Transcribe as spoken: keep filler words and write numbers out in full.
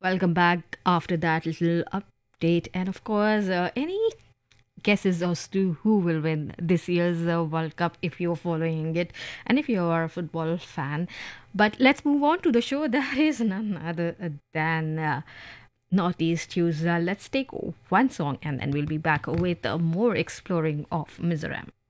Welcome back after that little update. And of course, uh, any guesses as to who will win this year's uh, World Cup if you're following it and if you are a football fan. But let's move on to the show that is none other than uh, Northeast Tuesday. Let's take one song and then we'll be back with uh, more exploring of Mizoram.